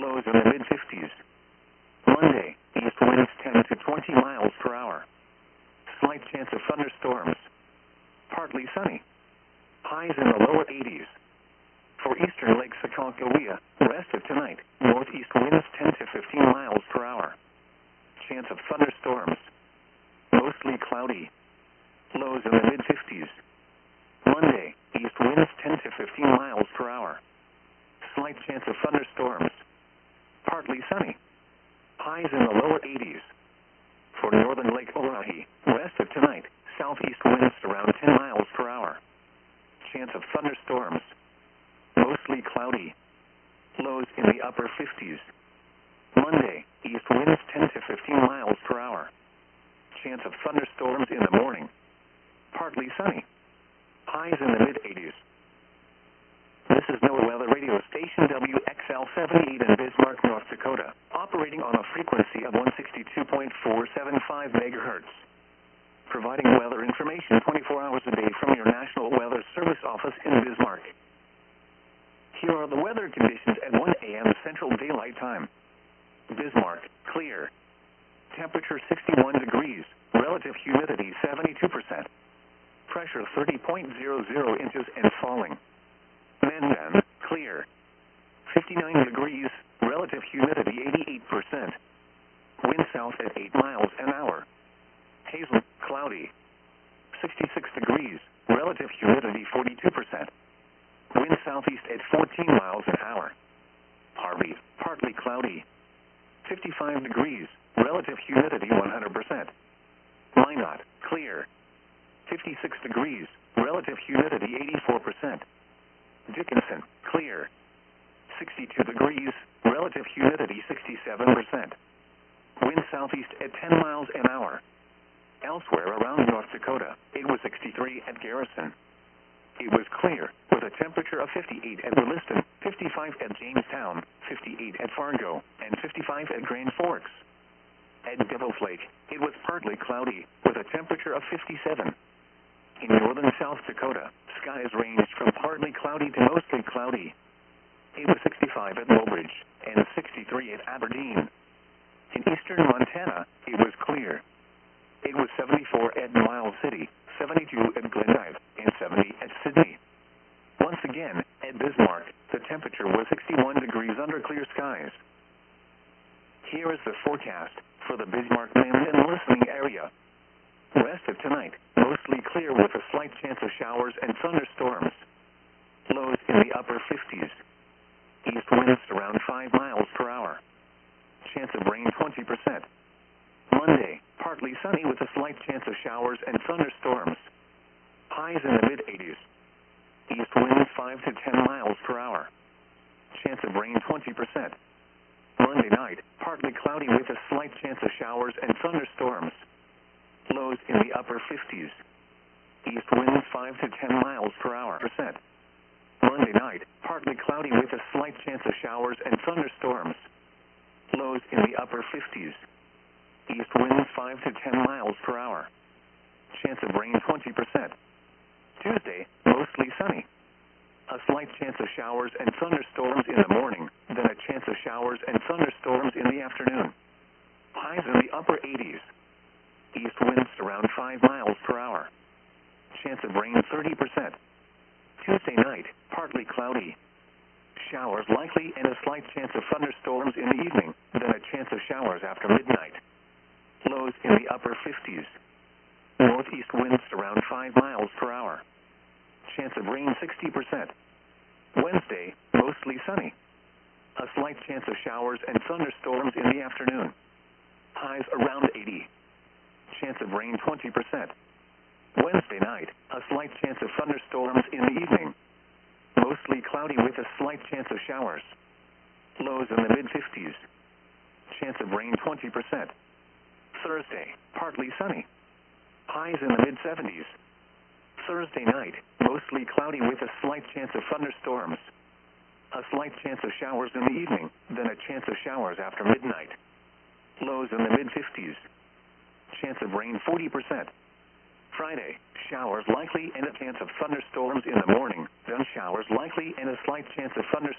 lows in the mid-50s. Monday, east winds 10 to 20 miles per hour. Slight chance of thunderstorms. Partly sunny. Highs in the lower 80s. For eastern Lake Sacagawea, rest of tonight, northeast winds 10 to 15 miles per hour. Chance of thunderstorms. Mostly cloudy. Lows in the mid-50s. Monday, east winds 10 to 15 miles per hour. Slight chance of thunderstorms. Partly sunny. Highs in the lower 80s. For northern Lake Oahe, rest of tonight, southeast winds around 10 miles per hour. Chance of thunderstorms. Mostly cloudy. Lows in the upper 50s. Monday, east winds 10 to 15 miles per hour. Chance of thunderstorms in the morning. Partly sunny. Highs in the mid-80s. This is NOAA Weather Radio Station WXL-78 in Bismarck, North Dakota, operating on a frequency of 162.475 megahertz. Providing weather information 24 hours a day from your National Weather Service office in Bismarck. Here are the weather conditions at 1 a.m. Central Daylight Time. Bismarck, clear. Temperature 61 degrees, relative humidity 72%. Pressure 30.00 inches and falling. Mandan, clear. 59 degrees, relative humidity 88%. Wind south at 8 miles an hour. Hazel, cloudy. 66 degrees, relative humidity 42%. Wind southeast at 14 miles an hour. Harvey, partly cloudy. 55 degrees, relative humidity 100%. Minot, clear. 56 degrees, relative humidity 84%. Dickinson, clear. 62 degrees, relative humidity 67%. Wind southeast at 10 miles an hour. Elsewhere around North Dakota, it was 63 at Garrison. It was clear, with a temperature of 58 at Williston, 55 at Jamestown, 58 at Fargo, and 55 at Grand Forks. At Devil's Lake, it was partly cloudy, with a temperature of 57. In northern South Dakota, skies ranged from partly cloudy to mostly cloudy. It was 65 at Mobridge and 63 at Aberdeen. In eastern Montana, it was clear. It was 74 at Miles City, 72 at Glendive, and 70 at Sydney. Once again, at Bismarck, the temperature was 61 degrees under clear skies. Here is the forecast for the Bismarck and listening area. Rest of tonight, mostly clear with a slight chance of showers and thunderstorms. Lows in the upper 50s. East winds around 5 miles per hour. Chance of rain 20%. Monday, partly sunny with a slight chance of showers and thunderstorms. Highs in the mid-80s. East winds 5 to 10 miles per hour. Chance of rain 20%. Monday night, partly cloudy with a slight chance of showers and thunderstorms. Lows in the upper 50s. East winds 5 to 10 miles per hour. Monday night, partly cloudy with a slight chance of showers and thunderstorms. Lows in the upper 50s. East winds 5 to 10 miles per hour. Chance of rain 20%. Tuesday, mostly sunny. A slight chance of showers and thunderstorms in the morning, then a chance of showers and thunderstorms in the afternoon. Highs in the upper 80s. East winds around 5 miles per hour. Chance of rain 30%. Tuesday night, partly cloudy. Showers likely and a slight chance of thunderstorms in the evening, then a chance of showers after midnight. Lows in the upper 50s. Northeast winds around 5 miles per hour. Chance of rain 60%. Wednesday, mostly sunny. A slight chance of showers and thunderstorms in the afternoon. Highs around 80. Chance of rain 20%. Wednesday night, a slight chance of thunderstorms in the evening. Mostly cloudy with a slight chance of showers. Lows in the mid-50s. Chance of rain 20%. Thursday, partly sunny. Highs in the mid-70s. Thursday night, mostly cloudy with a slight chance of thunderstorms. A slight chance of showers in the evening, then a chance of showers after midnight. Lows in the mid-50s. Chance of rain 40%. Friday, showers likely and a chance of thunderstorms in the morning, then showers likely and a slight chance of thunderstorms